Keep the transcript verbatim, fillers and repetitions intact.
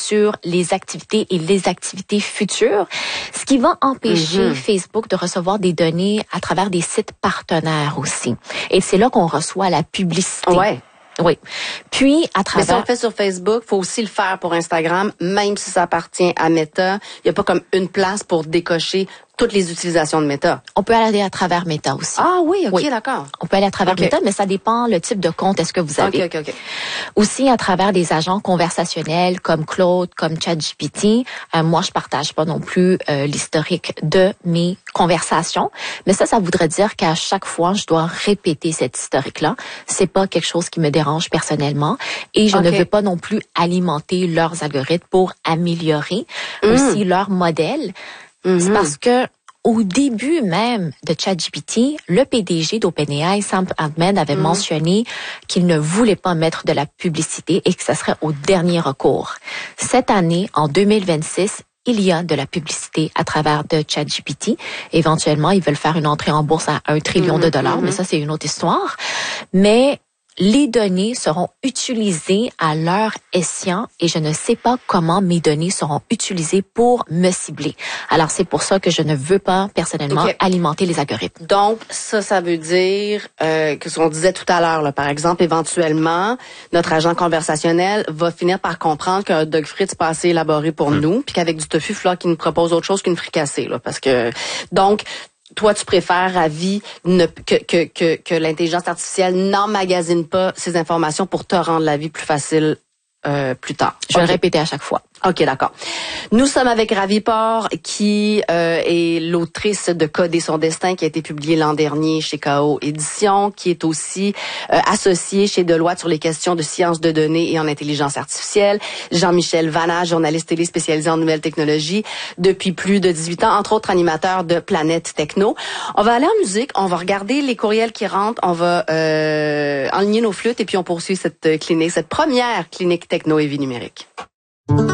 sur les activités et les activités futures, ce qui va empêcher mm-hmm. Facebook de recevoir des données à travers des sites partenaires aussi. Et c'est là qu'on reçoit la publicité. Ouais. Oui. Puis, à travers... Mais si on le fait sur Facebook, faut aussi le faire pour Instagram, même si ça appartient à Meta. Il n'y a pas comme une place pour décocher toutes les utilisations de Meta. On peut aller à travers Meta aussi. Ah oui, OK, oui. d'accord. On peut aller à travers okay. Meta, mais ça dépend le type de compte est-ce que vous avez. OK, OK, OK. Aussi, à travers des agents conversationnels comme Claude, comme ChatGPT, euh, moi, je partage pas non plus euh, l'historique de mes conversations, mais ça, ça voudrait dire qu'à chaque fois, je dois répéter cet historique-là. C'est pas quelque chose qui me dérange personnellement et je okay. ne veux pas non plus alimenter leurs algorithmes pour améliorer mmh. aussi leur modèle. Mm-hmm. C'est parce que au début même de ChatGPT, le P D G d'OpenAI, Sam Altman, avait mm-hmm. mentionné qu'il ne voulait pas mettre de la publicité et que ça serait au dernier recours. Cette année, en deux mille vingt-six, il y a de la publicité à travers de ChatGPT. Éventuellement, ils veulent faire une entrée en bourse à un trillion mm-hmm. de dollars, mm-hmm. mais ça, c'est une autre histoire. Mais les données seront utilisées à leur escient et je ne sais pas comment mes données seront utilisées pour me cibler. Alors, c'est pour ça que je ne veux pas, personnellement, okay. alimenter les algorithmes. Donc, ça, ça veut dire euh, que ce qu'on disait tout à l'heure, là, par exemple, éventuellement, notre agent conversationnel va finir par comprendre qu'un dog frit pas assez élaboré pour mmh. nous, puis qu'avec du tofu, il faudra qu'il nous propose autre chose qu'une fricassée. Là, parce que, donc, toi, tu préfères à vie ne, que, que, que, que l'intelligence artificielle n'emmagasine pas ces informations pour te rendre la vie plus facile euh, plus tard. Je vais okay. le répéter à chaque fois. OK, d'accord. Nous sommes avec Raviport, qui euh, est l'autrice de Coder son destin, qui a été publié l'an dernier chez K O Éditions, qui est aussi euh, associée chez Deloitte sur les questions de sciences de données et en intelligence artificielle. Jean-Michel Vanna, journaliste télé spécialisé en nouvelles technologies depuis plus de dix-huit ans, entre autres animateur de Planète Techno. On va aller en musique, on va regarder les courriels qui rentrent, on va euh, enligner nos flûtes et puis on poursuit cette clinique, cette première clinique techno et vie numérique.